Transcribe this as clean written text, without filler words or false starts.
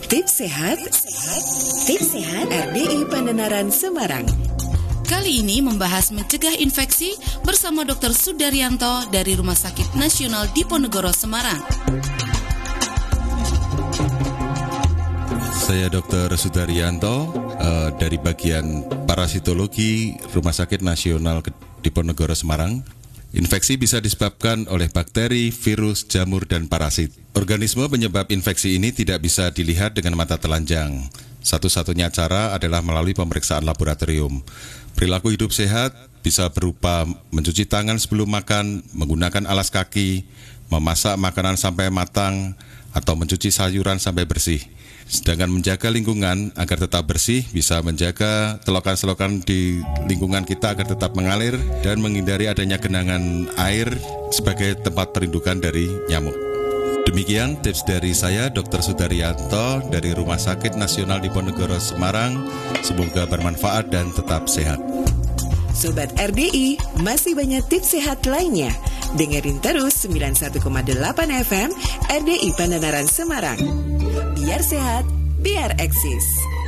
Tips sehat, tips sehat RDI Pandenaran Semarang. Kali ini membahas mencegah infeksi bersama Dr. Sudaryanto dari Rumah Sakit Nasional Diponegoro Semarang. Saya Dr. Sudaryanto dari bagian parasitologi Rumah Sakit Nasional Diponegoro Semarang. Infeksi bisa disebabkan oleh bakteri, virus, jamur, dan parasit. Organisme penyebab infeksi ini tidak bisa dilihat dengan mata telanjang. Satu-satunya cara adalah melalui pemeriksaan laboratorium. Perilaku hidup sehat bisa berupa mencuci tangan sebelum makan, menggunakan alas kaki, memasak makanan sampai matang, atau mencuci sayuran sampai bersih. Sedangkan menjaga lingkungan agar tetap bersih bisa menjaga selokan-selokan di lingkungan kita agar tetap mengalir dan menghindari adanya genangan air sebagai tempat perindukan dari nyamuk. Demikian tips dari saya Dr. Sudaryanto dari Rumah Sakit Nasional Diponegoro Semarang. Semoga bermanfaat dan tetap sehat. Sobat RDI, masih banyak tips sehat lainnya. Dengerin terus 91,8 FM RDI Pandenaran Semarang. Biar sehat, biar eksis.